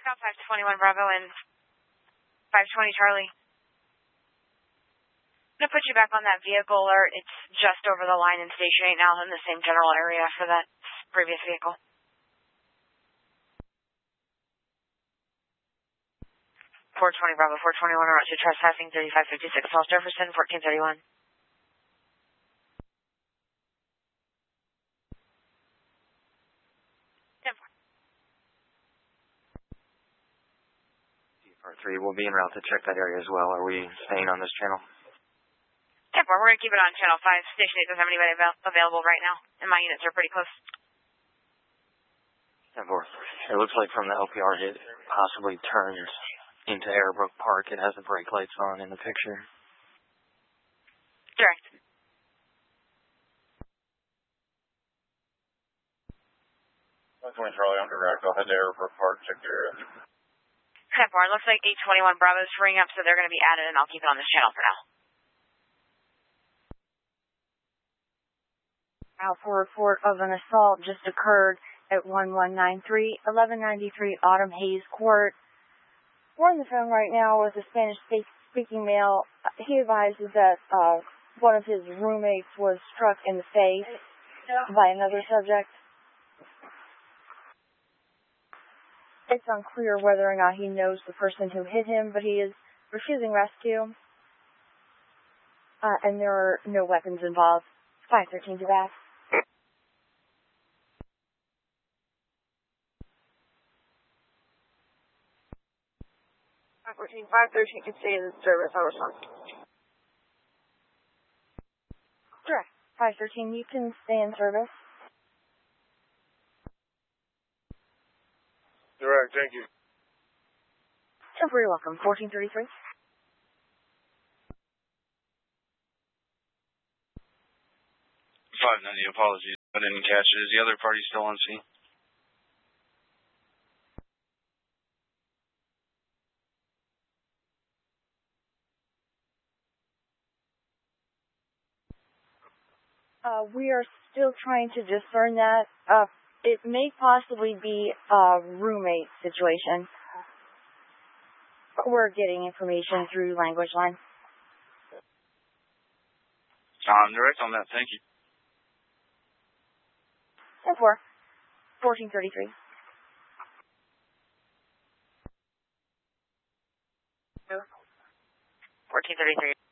Scott 521 Bravo and 520 Charlie. I'm going to put you back on that vehicle alert. It's just over the line in Station 8 now in the same general area for that previous vehicle. 420 Bravo, 421 Route 2 trespassing 3556 South Jefferson, 1431. Part 3, we'll be en route to check that area as well. Are we staying on this channel? 10-4, we're going to keep it on Channel 5. Station 8 doesn't have anybody available right now, and my units are pretty close. 10-4. It looks like from the LPR it possibly turns into Arrowbrook Park. It has the brake lights on in the picture. Direct. 120 Charlie, I'm direct. I'll head to Arrowbrook Park, check the area. 10-4, it looks like 821 Bravo's freeing up, so they're going to be added, and I'll keep it on this channel for now. Alpha report of an assault just occurred at 1193 Autumn Hayes Court. We're on the phone right now with a Spanish-speaking male. He advises that one of his roommates was struck in the face by another subject. It's unclear whether or not he knows the person who hit him, but he is refusing rescue. And there are no weapons involved. 513 to back. 513 can stay in service. I'll respond. Correct. 513, you can stay in service. Direct, thank you. You're welcome. 1433. 590, apologies. I didn't catch it. Is the other party still on scene? We are still trying to discern that. It may possibly be a roommate situation. We're getting information through language line. I'm direct on that. Thank you. 10-4. 1433. 1433.